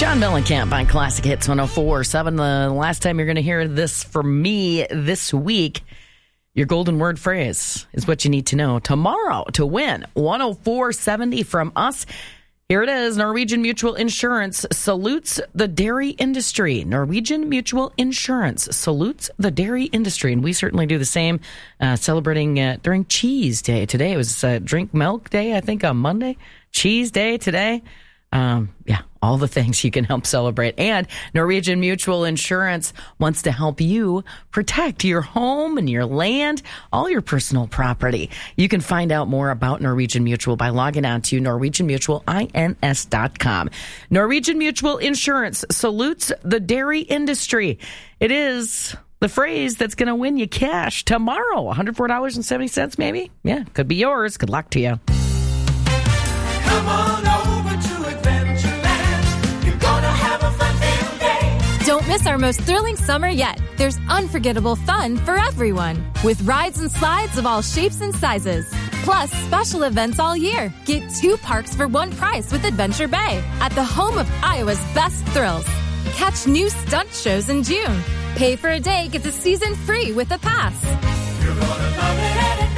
John Mellencamp on Classic Hits 104.7. The last time you're going to hear this from me this week, your golden word phrase is what you need to know tomorrow to win 104.70 from us. Here it is. Norwegian Mutual Insurance salutes the dairy industry. Norwegian Mutual Insurance salutes the dairy industry. And we certainly do the same, celebrating during Cheese Day. Today it was Drink Milk Day, I think, on Monday. Cheese Day today. All the things you can help celebrate. And Norwegian Mutual Insurance wants to help you protect your home and your land, all your personal property. You can find out more about Norwegian Mutual by logging on to norwegianmutualins.com. Norwegian Mutual Insurance salutes the dairy industry. It is the phrase that's going to win you cash tomorrow. $104.70 maybe? Yeah, could be yours. Good luck to you. Come on over to Adventureland. You're gonna have a fun-filled day. Don't miss our most thrilling summer yet. There's unforgettable fun for everyone, with rides and slides of all shapes and sizes. Plus, special events all year. Get 2 parks for one price with Adventure Bay, at the home of Iowa's best thrills. Catch new stunt shows in June. Pay for a day, get the season free with a pass. You're gonna love it at Adventureland.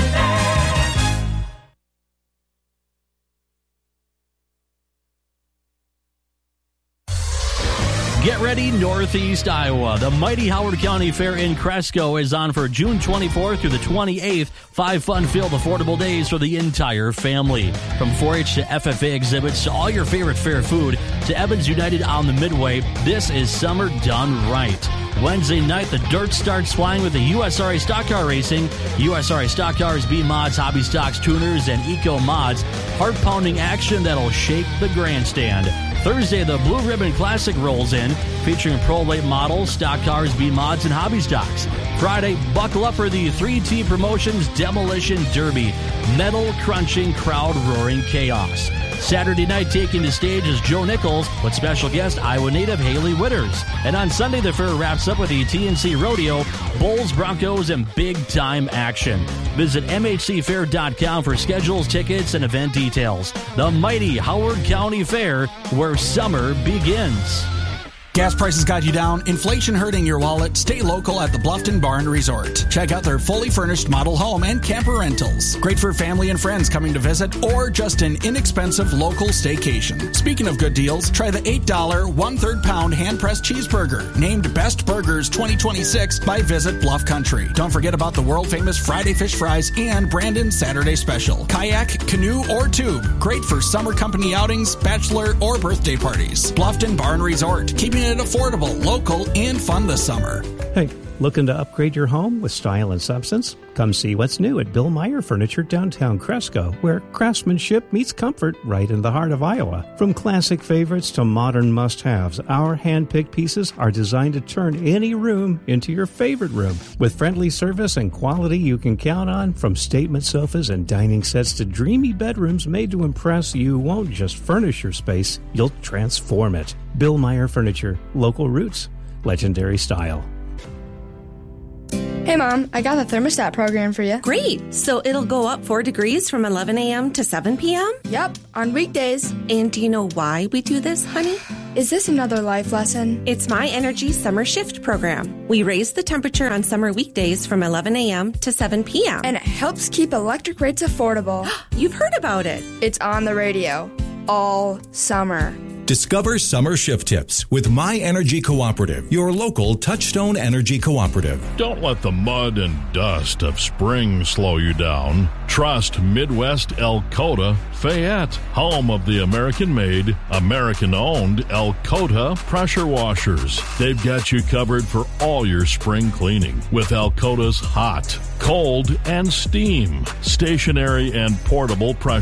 Get ready, Northeast Iowa. The mighty Howard County Fair in Cresco is on for June 24th through the 28th. 5 fun-filled, affordable days for the entire family. From 4-H to FFA exhibits to all your favorite fair food to Evans United on the Midway, this is summer done right. Wednesday night, the dirt starts flying with the USRA Stock Car Racing. USRA Stock Cars, B-Mods, Hobby Stocks, Tuners, and Eco Mods. Heart-pounding action that'll shake the grandstand. Thursday, the Blue Ribbon Classic rolls in, featuring pro late models, stock cars, B-Mods, and hobby stocks. Friday, buckle up for the 3T Promotions Demolition Derby. Metal-crunching, crowd-roaring chaos. Saturday night, taking the stage is Joe Nichols with special guest Iowa native Haley Witters. And on Sunday, the fair wraps up with the TNC Rodeo, Bulls, Broncos, and big-time action. Visit mhcfair.com for schedules, tickets, and event details. The mighty Howard County Fair, where summer begins. Gas prices got you down, inflation hurting your wallet. Stay local at the Bluffton Bar and Resort. Check out their fully furnished model home and camper rentals. Great for family and friends coming to visit or just an inexpensive local staycation. Speaking of good deals, try the $8 1/3 pound hand-pressed cheeseburger, named Best Burgers 2026 by Visit Bluff Country. Don't forget about the world-famous Friday Fish Fries and Brandon Saturday Special. Kayak, canoe, or tube. Great for summer company outings, bachelor, or birthday parties. Bluffton Bar and Resort. Keeping it affordable, local, and fun this summer. Hey, looking to upgrade your home with style and substance? Come see what's new at Bill Meyer Furniture downtown Cresco, where craftsmanship meets comfort right in the heart of Iowa. From classic favorites to modern must-haves, our hand-picked pieces are designed to turn any room into your favorite room. With friendly service and quality you can count on, from statement sofas and dining sets to dreamy bedrooms made to impress, you won't just furnish your space, you'll transform it. Bill Meyer Furniture, local roots, legendary style. Hey, Mom, I got the thermostat program for you. Great. So it'll go up 4 degrees from 11 a.m. to 7 p.m.? Yep, on weekdays. And do you know why we do this, honey? Is this another life lesson? It's My Energy Summer Shift program. We raise the temperature on summer weekdays from 11 a.m. to 7 p.m. And it helps keep electric rates affordable. You've heard about it. It's on the radio all summer. Discover summer shift tips with My Energy Cooperative, your local Touchstone Energy Cooperative. Don't let the mud and dust of spring slow you down. Trust Midwest Elkota Fayette, home of the American-made, American-owned Elkota pressure washers. They've got you covered for all your spring cleaning with Elkota's hot, cold, and steam, stationary and portable pressure